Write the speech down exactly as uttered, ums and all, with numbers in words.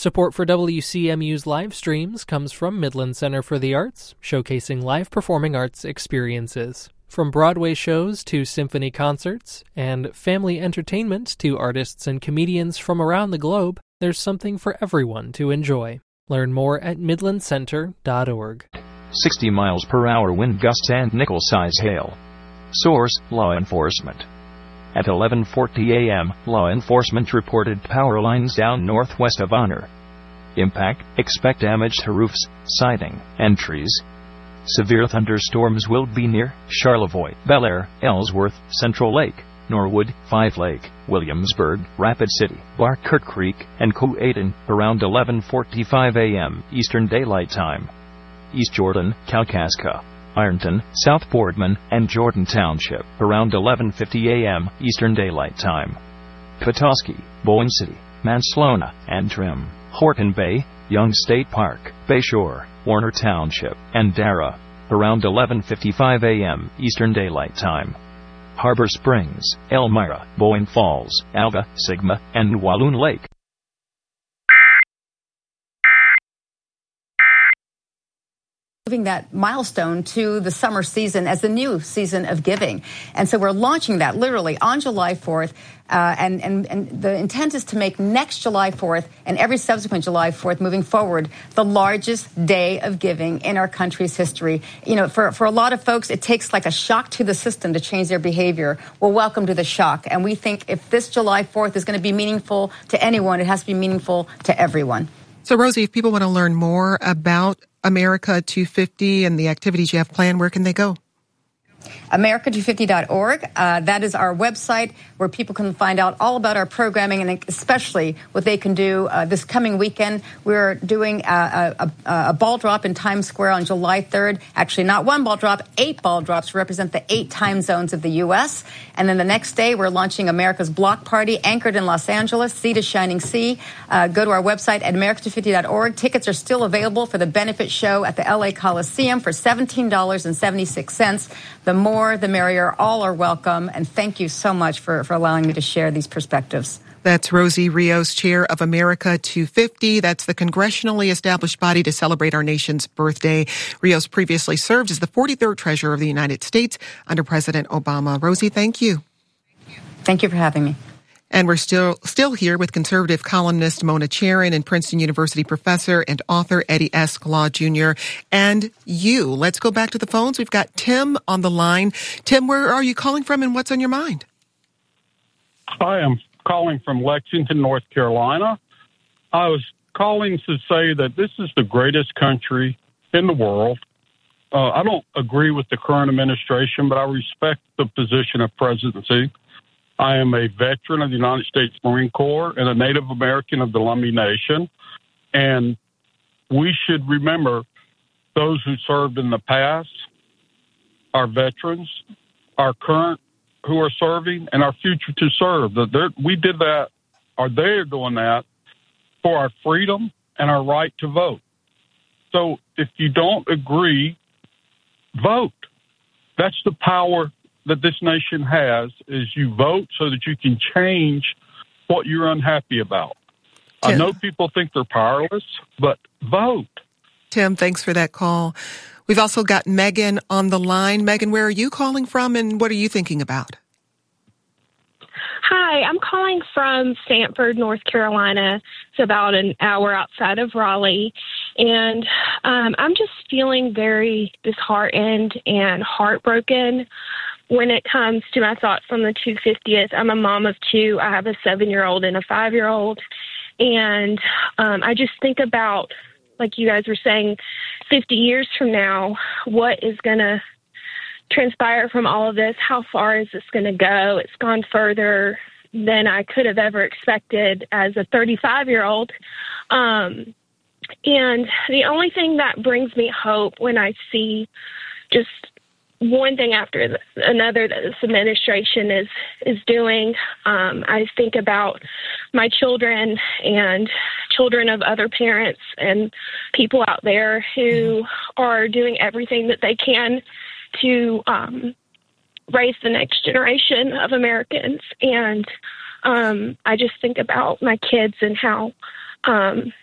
Support for W C M U's live streams comes from Midland Center for the Arts, showcasing live performing arts experiences. From Broadway shows to symphony concerts, and family entertainment to artists and comedians from around the globe, there's something for everyone to enjoy. Learn more at midland center dot org. sixty miles per hour wind gusts and nickel-size hail. Source, law enforcement. At eleven forty a.m., law enforcement reported power lines down northwest of Honor. Impact, expect damage to roofs, siding, and trees. Severe thunderstorms will be near Charlevoix, Bel Air, Ellsworth, Central Lake, Norwood, Five Lake, Williamsburg, Rapid City, Barker Creek, and Cowayton around eleven forty-five a.m. Eastern Daylight Time. East Jordan, Kalkaska, Ironton, South Boardman, and Jordan Township around eleven fifty a.m. Eastern Daylight Time. Petoskey, Bowen City, Manslona, and Trim, Horton Bay, Young State Park, Bayshore, Warner Township, and Dara around eleven fifty-five a.m. Eastern Daylight Time. Harbor Springs, Elmira, Bowen Falls, Alva, Sigma, and Walloon Lake. Moving that milestone to the summer season as the new season of giving. And so we're launching that literally on July fourth. Uh, and, and, and the intent is to make next July fourth and every subsequent July fourth moving forward the largest day of giving in our country's history. You know, for, for a lot of folks, it takes like a shock to the system to change their behavior. Well, welcome to the shock. And we think if this July fourth is going to be meaningful to anyone, it has to be meaningful to everyone. So, Rosie, if people want to learn more about America two fifty and the activities you have planned, where can they go? America two fifty dot org. Uh, that is our website where people can find out all about our programming and especially what they can do uh, this coming weekend. We're doing a, a, a ball drop in Times Square on July third. Actually, not one ball drop, eight ball drops to represent the eight time zones of the U S. And then the next day, we're launching America's Block Party, anchored in Los Angeles, Sea to Shining Sea. Uh, go to our website at America two fifty dot org. Tickets are still available for the benefit show at the L A Coliseum for seventeen dollars and seventy-six cents. The more, the merrier. All are welcome. And thank you so much for, for allowing me to share these perspectives. That's Rosie Rios, chair of America two fifty. That's the congressionally established body to celebrate our nation's birthday. Rios previously served as the forty-third Treasurer of the United States under President Obama. Rosie, thank you. Thank you for having me. And we're still still here with conservative columnist Mona Charen and Princeton University professor and author Eddie Esclaw Junior And you. Let's go back to the phones. We've got Tim on the line. Tim, where are you calling from and what's on your mind? I am calling from Lexington, North Carolina. I was calling to say that this is the greatest country in the world. Uh, I don't agree with the current administration, but I respect the position of presidency. I am a veteran of the United States Marine Corps and a Native American of the Lumbee Nation. And we should remember those who served in the past, our veterans, our current who are serving, and our future to serve. That we did that, or they're doing that, for our freedom and our right to vote. So if you don't agree, vote. That's the power that this nation has, is you vote so that you can change what you're unhappy about. Tim. I know people think they're powerless, but vote. Tim, thanks for that call. We've also got Megan on the line. Megan, where are you calling from and what are you thinking about? Hi, I'm calling from Sanford, North Carolina. It's about an hour outside of Raleigh. And um, I'm just feeling very disheartened and heartbroken when it comes to my thoughts on the two hundred fiftieth. I'm a mom of two. I have a seven-year-old and a five-year-old. And um, I just think about, like you guys were saying, fifty years from now, what is going to transpire from all of this? How far is this going to go? It's gone further than I could have ever expected as a thirty-five-year-old. Um, and the only thing that brings me hope when I see just one thing after another that this administration is is doing, um, I think about my children and children of other parents and people out there who are doing everything that they can to um, raise the next generation of Americans. And um, I just think about my kids and how um,